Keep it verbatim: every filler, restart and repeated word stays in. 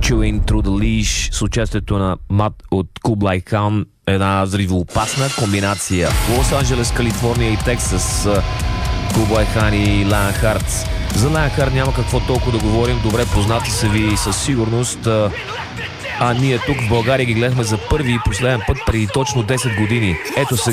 Chewing Through the Leash с участието на Мат от Кублай Хан. Една взривоопасна комбинация в Лос-Анджелес, Калифорния и Тексас. Кублай Хан и Лайонхарт. За Лайонхарт няма какво толкова да говорим. Добре познати са ви със сигурност. А ние тук в България ги гледахме за първи и последен път преди точно десет години. Ето сега